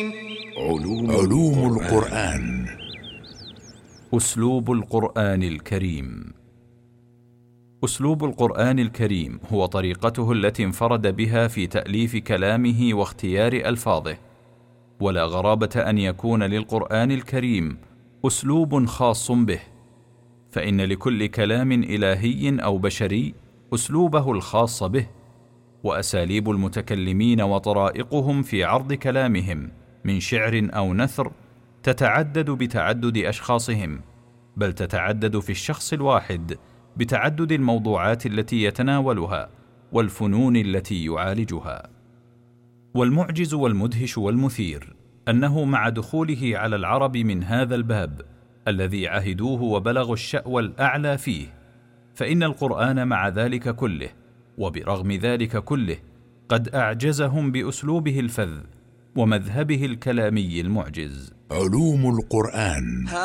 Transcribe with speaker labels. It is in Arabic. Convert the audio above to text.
Speaker 1: علوم القرآن.
Speaker 2: أسلوب القرآن الكريم. أسلوب القرآن الكريم هو طريقته التي انفرد بها في تأليف كلامه واختيار ألفاظه، ولا غرابة أن يكون للقرآن الكريم أسلوب خاص به، فإن لكل كلام إلهي أو بشري أسلوبه الخاص به، وأساليب المتكلمين وطرائقهم في عرض كلامهم من شعر أو نثر تتعدد بتعدد أشخاصهم، بل تتعدد في الشخص الواحد بتعدد الموضوعات التي يتناولها والفنون التي يعالجها. والمعجز والمدهش والمثير أنه مع دخوله على العرب من هذا الباب الذي عهدوه وبلغوا الشأوى الأعلى فيه، فإن القرآن مع ذلك كله وبرغم ذلك كله قد أعجزهم بأسلوبه الفذ ومذهبه الكلامي المعجز.
Speaker 1: علوم القرآن.